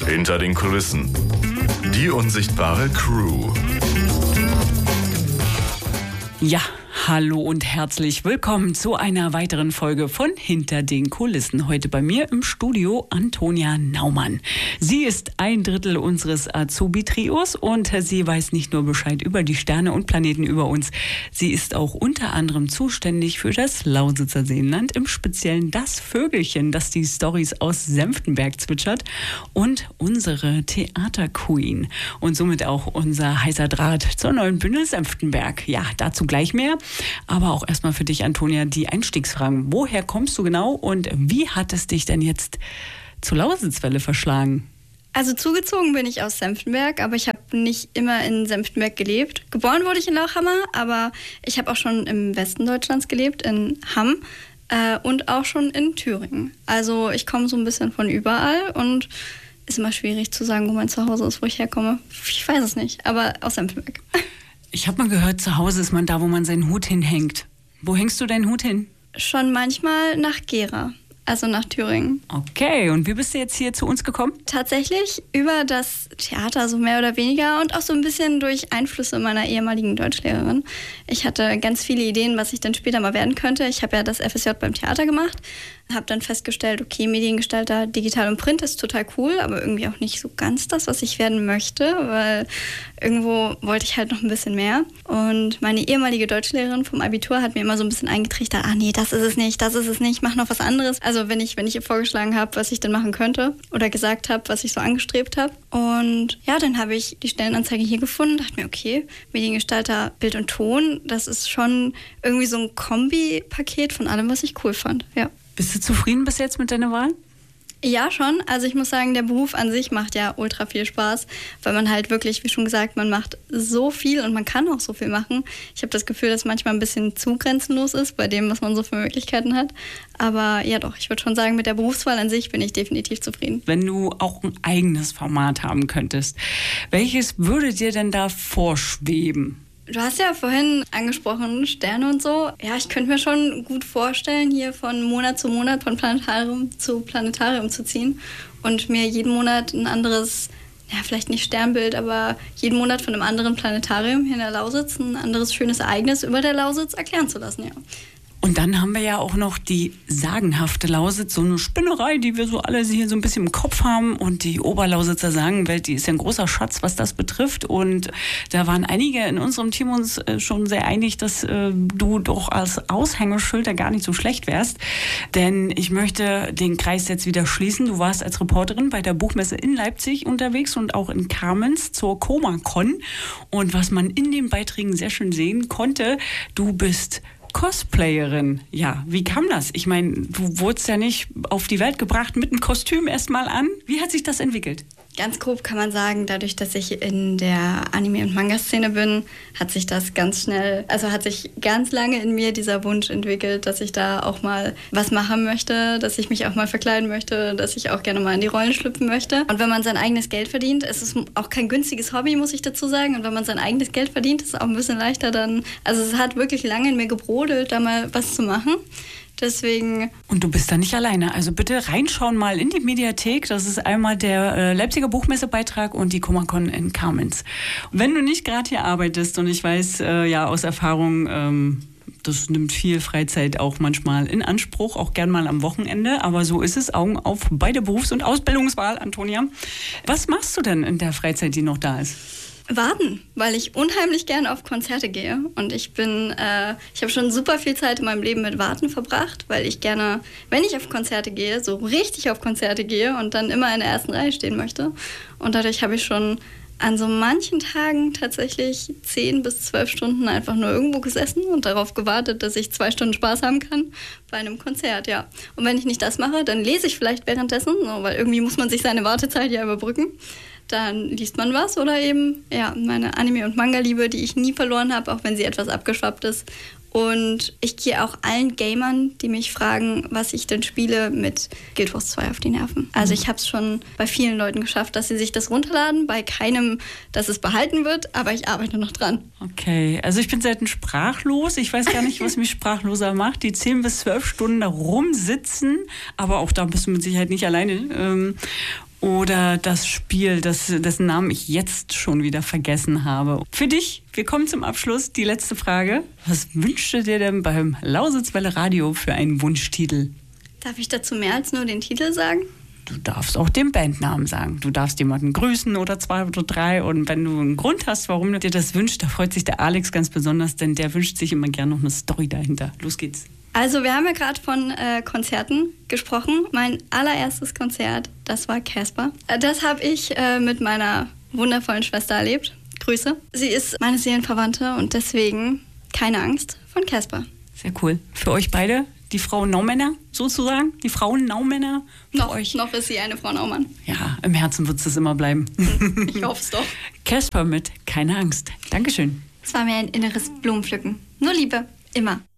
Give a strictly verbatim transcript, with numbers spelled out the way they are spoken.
Hinter den Kulissen. Die unsichtbare Crew. Ja, hallo und herzlich willkommen zu einer weiteren Folge von Hinter den Kulissen. Heute bei mir im Studio Antonia Naumann. Sie ist ein Drittel unseres Azubi-Trios und sie weiß nicht nur Bescheid über die Sterne und Planeten über uns. Sie ist auch unter anderem zuständig für das Lausitzer Seenland, im Speziellen das Vögelchen, das die Storys aus Senftenberg zwitschert, und unsere Theaterqueen und somit auch unser heißer Draht zur neuen Bühne Senftenberg. Ja, dazu gleich mehr. Aber auch erstmal für dich, Antonia, die Einstiegsfragen. Woher kommst du genau und wie hat es dich denn jetzt zur Lausitzwelle verschlagen? Also zugezogen bin ich aus Senftenberg, aber ich habe nicht immer in Senftenberg gelebt. Geboren wurde ich in Lauchhammer, aber ich habe auch schon im Westen Deutschlands gelebt, in Hamm äh, und auch schon in Thüringen. Also ich komme so ein bisschen von überall und ist immer schwierig zu sagen, wo mein Zuhause ist, wo ich herkomme. Ich weiß es nicht, aber aus Senftenberg. Ich habe mal gehört, zu Hause ist man da, wo man seinen Hut hinhängt. Wo hängst du deinen Hut hin? Schon manchmal nach Gera, also nach Thüringen. Okay, und wie bist du jetzt hier zu uns gekommen? Tatsächlich über das Theater, so mehr oder weniger, und auch so ein bisschen durch Einflüsse meiner ehemaligen Deutschlehrerin. Ich hatte ganz viele Ideen, was ich dann später mal werden könnte. Ich habe ja das F S J beim Theater gemacht, habe dann festgestellt, okay, Mediengestalter, digital und Print ist total cool, aber irgendwie auch nicht so ganz das, was ich werden möchte, weil irgendwo wollte ich halt noch ein bisschen mehr. Und meine ehemalige Deutschlehrerin vom Abitur hat mir immer so ein bisschen eingetrichtert, ah nee, das ist es nicht, das ist es nicht, mach noch was anderes. Also wenn ich, wenn ich ihr vorgeschlagen habe, was ich denn machen könnte oder gesagt habe, was ich so angestrebt habe. Und ja, dann habe ich die Stellenanzeige hier gefunden, dachte mir, okay, Mediengestalter, Bild und Ton, das ist schon irgendwie so ein Kombi-Paket von allem, was ich cool fand, ja. Bist du zufrieden bis jetzt mit deiner Wahl? Ja, schon. Also ich muss sagen, der Beruf an sich macht ja ultra viel Spaß, weil man halt wirklich, wie schon gesagt, man macht so viel und man kann auch so viel machen. Ich habe das Gefühl, dass es manchmal ein bisschen zu grenzenlos ist bei dem, was man so für Möglichkeiten hat. Aber ja doch, ich würde schon sagen, mit der Berufswahl an sich bin ich definitiv zufrieden. Wenn du auch ein eigenes Format haben könntest, welches würde dir denn da vorschweben? Du hast ja vorhin angesprochen, Sterne und so. Ja, ich könnte mir schon gut vorstellen, hier von Monat zu Monat, von Planetarium zu Planetarium zu ziehen und mir jeden Monat ein anderes, ja, vielleicht nicht Sternbild, aber jeden Monat von einem anderen Planetarium hier in der Lausitz ein anderes schönes Ereignis über der Lausitz erklären zu lassen, ja. Und dann haben wir ja auch noch die sagenhafte Lausitz, so eine Spinnerei, die wir so alle hier so ein bisschen im Kopf haben. Und die Oberlausitzer Sagenwelt, die ist ja ein großer Schatz, was das betrifft. Und da waren einige in unserem Team uns schon sehr einig, dass äh, du doch als Aushängeschild ja gar nicht so schlecht wärst. Denn ich möchte den Kreis jetzt wieder schließen. Du warst als Reporterin bei der Buchmesse in Leipzig unterwegs und auch in Kamenz zur CoMA-Con. Und was man in den Beiträgen sehr schön sehen konnte, du bist Cosplayerin. Ja, wie kam das? Ich meine, du wurdest ja nicht auf die Welt gebracht mit einem Kostüm erstmal an. Wie hat sich das entwickelt? Ganz grob kann man sagen, dadurch, dass ich in der Anime- und Manga-Szene bin, hat sich das ganz schnell, also hat sich ganz lange in mir dieser Wunsch entwickelt, dass ich da auch mal was machen möchte, dass ich mich auch mal verkleiden möchte, dass ich auch gerne mal in die Rollen schlüpfen möchte. Und wenn man sein eigenes Geld verdient, ist es auch kein günstiges Hobby, muss ich dazu sagen. Und wenn man sein eigenes Geld verdient, ist es auch ein bisschen leichter dann. Also es hat wirklich lange in mir gebrodelt, da mal was zu machen. Deswegen. Und du bist da nicht alleine. Also bitte reinschauen mal in die Mediathek. Das ist einmal der äh, Leipziger Buchmessebeitrag und die CoMA-Con in Kamenz. Wenn du nicht gerade hier arbeitest, und ich weiß äh, ja aus Erfahrung, ähm, das nimmt viel Freizeit auch manchmal in Anspruch, auch gern mal am Wochenende. Aber so ist es, Augen auf bei der Berufs- und Ausbildungswahl, Antonia. Was machst du denn in der Freizeit, die noch da ist? Warten, weil ich unheimlich gerne auf Konzerte gehe. Und ich bin, äh, ich habe schon super viel Zeit in meinem Leben mit Warten verbracht, weil ich gerne, wenn ich auf Konzerte gehe, so richtig auf Konzerte gehe und dann immer in der ersten Reihe stehen möchte. Und dadurch habe ich schon an so manchen Tagen tatsächlich zehn bis zwölf Stunden einfach nur irgendwo gesessen und darauf gewartet, dass ich zwei Stunden Spaß haben kann bei einem Konzert, ja. Und wenn ich nicht das mache, dann lese ich vielleicht währenddessen, so, weil irgendwie muss man sich seine Wartezeit ja überbrücken. Dann liest man was oder eben ja meine Anime- und Manga-Liebe, die ich nie verloren habe, auch wenn sie etwas abgeschwappt ist. Und ich gehe auch allen Gamern, die mich fragen, was ich denn spiele, mit Guild Wars zwei auf die Nerven. Also ich habe es schon bei vielen Leuten geschafft, dass sie sich das runterladen, bei keinem, dass es behalten wird, aber ich arbeite noch dran. Okay, also ich bin selten sprachlos. Ich weiß gar nicht, was mich sprachloser macht. Die zehn bis zwölf Stunden da rumsitzen, aber auch da bist du mit Sicherheit nicht alleine. oder das Spiel, das, dessen Namen ich jetzt schon wieder vergessen habe. Für dich, wir kommen zum Abschluss, die letzte Frage. Was wünschst du dir denn beim Lausitzwelle Radio für einen Wunschtitel? Darf ich dazu mehr als nur den Titel sagen? Du darfst auch den Bandnamen sagen. Du darfst jemanden grüßen oder zwei oder drei. Und wenn du einen Grund hast, warum du dir das wünschst, da freut sich der Alex ganz besonders, denn der wünscht sich immer gerne noch eine Story dahinter. Los geht's. Also wir haben ja gerade von äh, Konzerten gesprochen. Mein allererstes Konzert, das war Casper. Äh, das habe ich äh, mit meiner wundervollen Schwester erlebt. Grüße. Sie ist meine Seelenverwandte und deswegen keine Angst von Casper. Sehr cool. Für euch beide? Die Frau Naumänner sozusagen? Die Frauen Naumänner? Noch, euch? noch ist sie eine Frau Naumann. Ja, im Herzen wird es immer bleiben. Ich hoffe es doch. Casper mit Keine Angst. Dankeschön. Es war mir ein inneres Blumenpflücken. Nur Liebe. Immer.